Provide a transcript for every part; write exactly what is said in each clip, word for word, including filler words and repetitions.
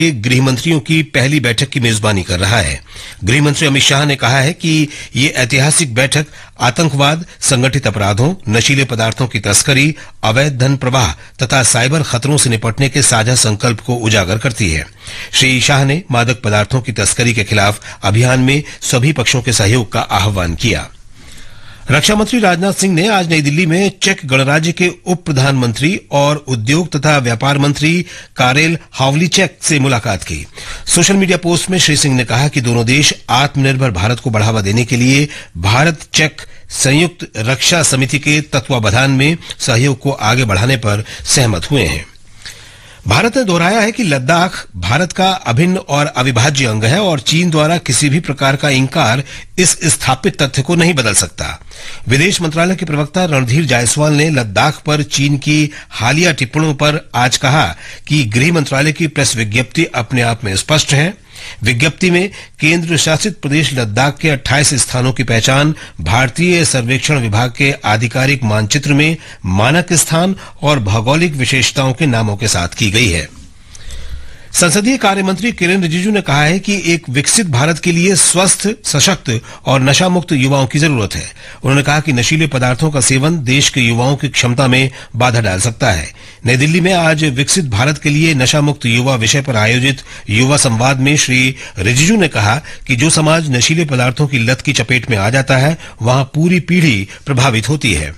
गृह मंत्रियों की पहली बैठक की मेजबानी कर रहा है। गृह मंत्री अमित शाह ने कहा है कि ये ऐतिहासिक बैठक आतंकवाद, संगठित अपराधों, नशीले पदार्थों की तस्करी, अवैध धन प्रवाह तथा साइबर खतरों से निपटने के साझा संकल्प को उजागर करती है। श्री शाह ने मादक पदार्थों की तस्करी के खिलाफ अभियान में सभी पक्षों के सहयोग का आह्वान किया। रक्षा मंत्री राजनाथ सिंह ने आज नई दिल्ली में चेक गणराज्य के उप प्रधानमंत्री और उद्योग तथा व्यापार मंत्री कारेल हावलीचेक से मुलाकात की। सोशल मीडिया पोस्ट में श्री सिंह ने कहा कि दोनों देश आत्मनिर्भर भारत को बढ़ावा देने के लिए भारत चेक संयुक्त रक्षा समिति के तत्वावधान में सहयोग को आगे बढ़ाने पर सहमत हुए हैं। भारत ने दोहराया है कि लद्दाख भारत का अभिन्न और अविभाज्य अंग है और चीन द्वारा किसी भी प्रकार का इंकार इस स्थापित तथ्य को नहीं बदल सकता। विदेश मंत्रालय के प्रवक्ता रणधीर जायसवाल ने लद्दाख पर चीन की हालिया टिप्पणियों पर आज कहा कि गृह मंत्रालय की प्रेस विज्ञप्ति अपने आप में स्पष्ट है। विज्ञप्ति में केंद्र शासित प्रदेश लद्दाख के अट्ठाईस स्थानों की पहचान भारतीय सर्वेक्षण विभाग के आधिकारिक मानचित्र में मानक स्थान और भौगोलिक विशेषताओं के नामों के साथ की गई है। संसदीय कार्य मंत्री किरेन रिजिजू ने कहा है कि एक विकसित भारत के लिए स्वस्थ, सशक्त और नशा मुक्त युवाओं की जरूरत है। उन्होंने कहा कि नशीले पदार्थों का सेवन देश के युवाओं की क्षमता में बाधा डाल सकता है। नई दिल्ली में आज विकसित भारत के लिए नशा मुक्त युवा विषय पर आयोजित युवा संवाद में श्री रिजिजू ने कहा कि जो समाज नशीले पदार्थों की लत की चपेट में आ जाता है, वहां पूरी पीढ़ी प्रभावित होती है।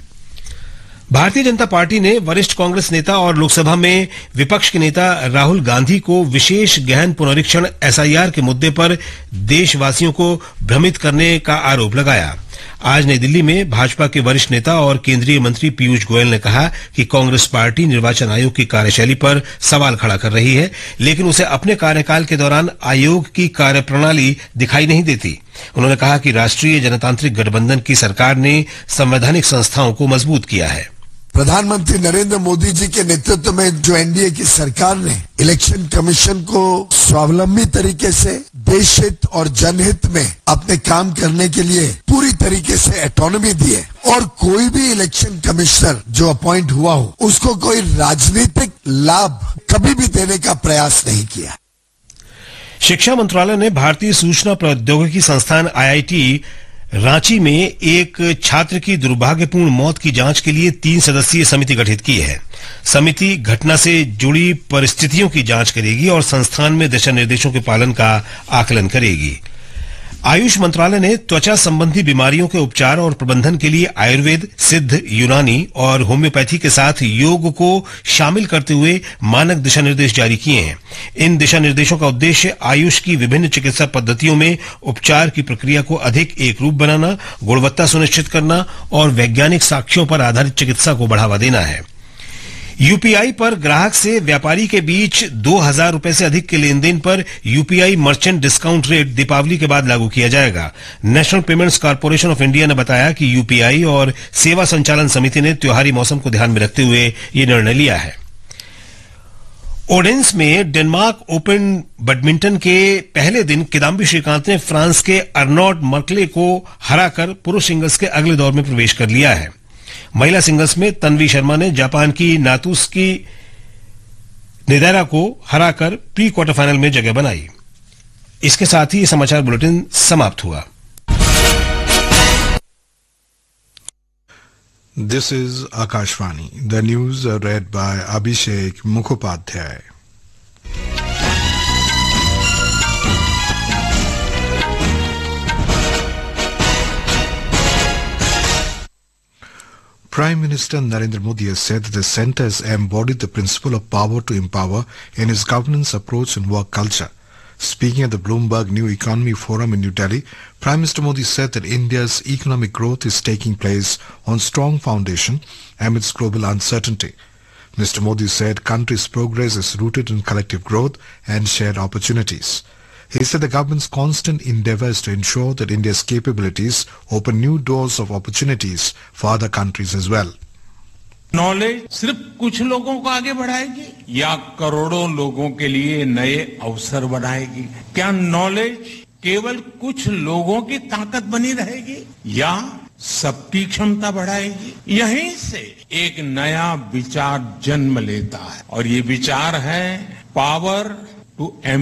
भारतीय जनता पार्टी ने वरिष्ठ कांग्रेस नेता और लोकसभा में विपक्ष के नेता राहुल गांधी को विशेष गहन पुनरीक्षण एसआईआर के मुद्दे पर देशवासियों को भ्रमित करने का आरोप लगाया। आज नई दिल्ली में भाजपा के वरिष्ठ नेता और केंद्रीय मंत्री पीयूष गोयल ने कहा कि कांग्रेस पार्टी निर्वाचन आयोग की कार्यशैली पर सवाल खड़ा कर रही है, लेकिन उसे अपने कार्यकाल के दौरान आयोग की कार्यप्रणाली दिखाई नहीं देती। उन्होंने कहा कि राष्ट्रीय जनतांत्रिक गठबंधन की सरकार ने संवैधानिक संस्थाओं को मजबूत किया है। प्रधानमंत्री नरेंद्र मोदी जी के नेतृत्व में जो एनडीए की सरकार ने इलेक्शन कमीशन को स्वावलंबी तरीके से देश हित और जनहित में अपने काम करने के लिए पूरी तरीके से ऑटोनॉमी दी है और कोई भी इलेक्शन कमिश्नर जो अपॉइंट हुआ हो उसको कोई राजनीतिक लाभ कभी भी देने का प्रयास नहीं किया। शिक्षा मंत्रालय ने भारतीय सूचना प्रौद्योगिकी संस्थान आईआईटी रांची में एक छात्र की दुर्भाग्यपूर्ण मौत की जांच के लिए तीन सदस्यीय समिति गठित की है। समिति घटना से जुड़ी परिस्थितियों की जांच करेगी और संस्थान में दिशा निर्देशों के पालन का आकलन करेगी। आयुष मंत्रालय ने त्वचा संबंधी बीमारियों के उपचार और प्रबंधन के लिए आयुर्वेद, सिद्ध, यूनानी और होम्योपैथी के साथ योग को शामिल करते हुए मानक दिशा निर्देश जारी किए हैं। इन दिशा निर्देशों का उद्देश्य आयुष की विभिन्न चिकित्सा पद्धतियों में उपचार की प्रक्रिया को अधिक एक रूप बनाना, गुणवत्ता सुनिश्चित करना और वैज्ञानिक साक्ष्यों पर आधारित चिकित्सा को बढ़ावा देना है। यूपीआई पर ग्राहक से व्यापारी के बीच दो हजार रुपए से अधिक के लेन देन पर UPI merchant discount rate Deepawali के बाद लागू किया जाएगा। National payments corporation of India ने बताया कि यूपीआई और सेवा संचालन समिति ने त्योहारी मौसम को ध्यान में रखते हुए ये निर्णय लिया है। ओडेंस में डेनमार्क ओपन बैडमिंटन के पहले दिन किदाम्बी श्रीकांत ने फ्रांस के अर्नॉड मर्कले को हराकर पुरुष सिंगल्स के अगले दौर में प्रवेश कर लिया है। महिला सिंगल्स में तन्वी शर्मा ने जापान की नातुस्की निदेरा को हराकर प्री क्वार्टर फाइनल में जगह बनाई। इसके साथ ही ये समाचार बुलेटिन समाप्त हुआ। This is Akashvani. The news red bye Abhishek Mukhopadhyay. Prime Minister Narendra Modi has said that the centre has embodied the principle of power to empower in its governance approach and work culture. Speaking at the Bloomberg New Economy Forum in New Delhi, Prime Minister Modi said that India's economic growth is taking place on strong foundation amidst global uncertainty. Mister Modi said country's progress is rooted in collective growth and shared opportunities. He said the government's constant endeavour is to ensure that India's capabilities open new doors of opportunities for other countries as well. Knowledge सिर्फ कुछ लोगों को आगे बढ़ाएगी या करोड़ों लोगों के लिए नए अवसर बनाएगी? क्या नॉलेज केवल कुछ लोगों की ताकत बनी रहेगी या सबकी क्षमता बढ़ाएगी? यहीं से एक नया विचार जन्म लेता है और ये विचार है पावर to